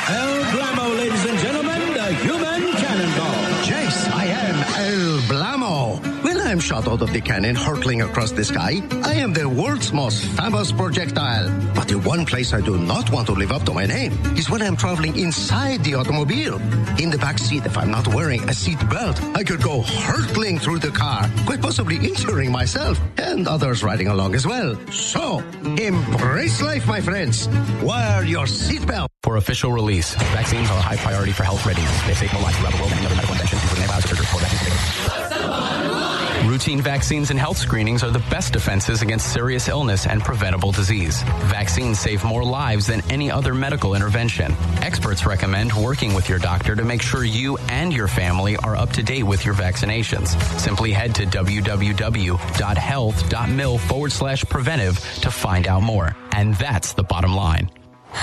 El Blamo, ladies and gentlemen, the human cannonball. Yes, I am El Blamo. When I am shot out of the cannon hurtling across the sky, I am the world's most famous projectile. But the one place I do not want to live up to my name is when I am traveling inside the automobile. In the back seat, if I'm not wearing a seat belt, I could go hurtling through the car, quite possibly injuring myself and others riding along as well. So, embrace life, my friends. Wear your seatbelt. For official release, vaccines are a high priority for health readiness. They save more lives around the world than any other medical invention, including antibiotics, surgery, or vaccines. Routine vaccines and health screenings are the best defenses against serious illness and preventable disease. Vaccines save more lives than any other medical intervention. Experts recommend working with your doctor to make sure you and your family are up to date with your vaccinations. Simply head to www.health.mil/preventive to find out more. And that's the bottom line.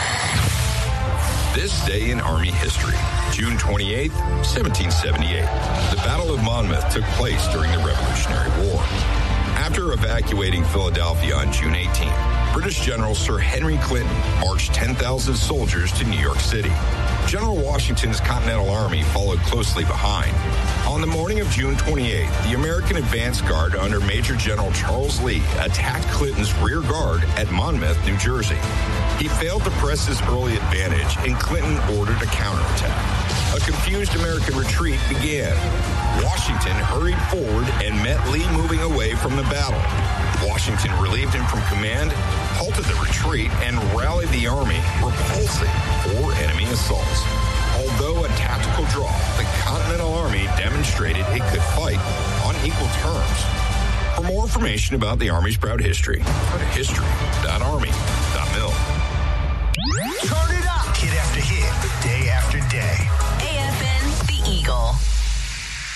This day in Army history, June 28, 1778. The Battle of Monmouth took place during the Revolutionary War. After evacuating Philadelphia on June 18, British General Sir Henry Clinton marched 10,000 soldiers to New York City. General Washington's Continental Army followed closely behind. On the morning of June 28, the American advance guard under Major General Charles Lee attacked Clinton's rear guard at Monmouth, New Jersey. He failed to press his early advantage, and Clinton ordered a counterattack. A confused American retreat began. Washington hurried forward and met Lee moving away from the battle. Washington relieved him from command, halted the retreat, and rallied the army, repulsing 4 enemy assaults. Although a tactical draw, the Continental Army demonstrated it could fight on equal terms. For more information about the Army's proud history, go to history.army.gov.